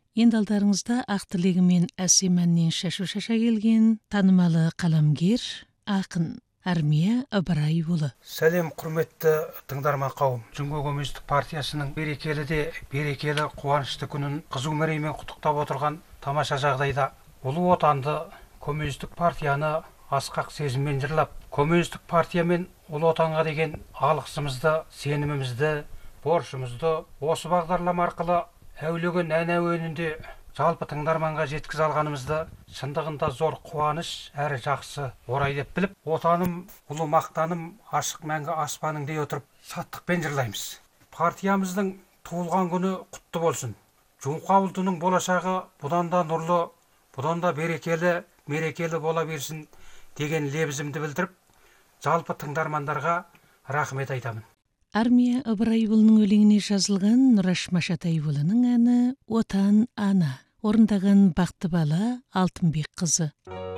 Енді алдарыңызда ақ тілегімен әсемәннен шашу шаша келген танымалы қаламгер, ақын Армия Ыбырайұлы. Сәлем құрметті тыңдарман қауым. Жүнге коммунистік партиясының берекелі де берекелі қуанышты күнін қызу мереймен құттықтап отырған тамаша жағдайда ұлы отанды, коммунистік партияны асқақ сезіммен жырлап, коммунистік партия мен ұлы отанға деген алғысымызды, сенімімізді, борышымызды осы бағдарлама арқылы әулеген ән әуенінде жалпы тыңдарманға жеткізе алғанымызды шындығында зор қуаныш әрі жақсы орай деп біліп, отаным, ұлы мақтаным, ашық мәңгі аспаның дей отырып, шаттықпен жырлаймыз. Партиямыздың туылған күні құтты болсын. Жұңқа ұлтының болашағы бұдан да нұрлы, бұдан да берекелі, мерекелі бола берсін деген лебізімді білдіріп, жалпы тыңдармандарға рахмет айтамын. Армия Ыбырайұлының өлеңіне жазылған Нұраш Машатайұлының әні «Отан ана», орындаған Бақтыбала Алтынбек қызы.